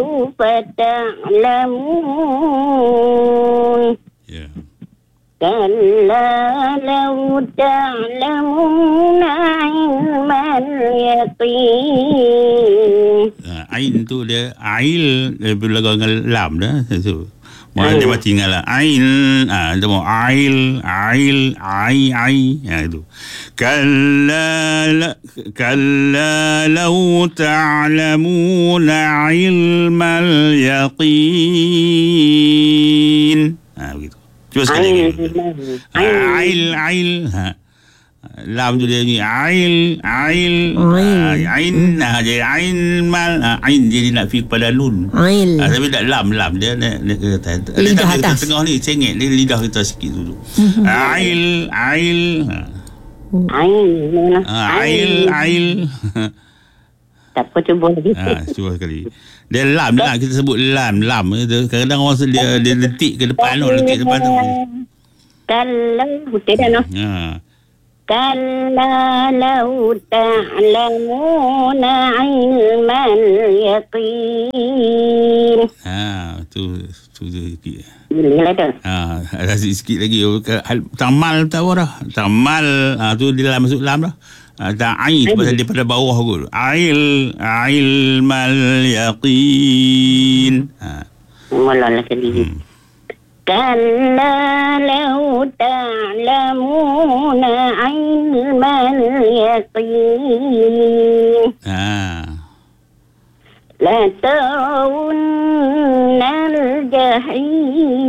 فتعلمون كلا لو تعلمون علم اليقين. Ain tu dia ail dia berlagu dengan lam dah tu. Mana dia mati dengan lah. Ail dia mau ail itu. Kalla law ta'lamuna ilmal yaqin. Begitu. Cuba sekali lagi. Ail. Lam tu dia ni ain dia ain mal ain dia nak fi kepada nun tapi tak lam dia lidah atas tengah ni cengek dia lidah kita sikit dulu ail tak apa cuba lagi cuba sekali dia lam lah kita sebut lam kadang-kadang orang dia letik ke depan tu kalau betul dah كلا لو تعلمون علم اليقين. Tu sikit. Boleh tu. Ada sikit lagi. Tamal tahu dah. Tamal tu dia masuk lam dah. Tak ain pasal dia pada bawah kot. Ilmal yaqin. Mulalah sekali. كلا لو تعلمون علم اليقين لترون الجحيم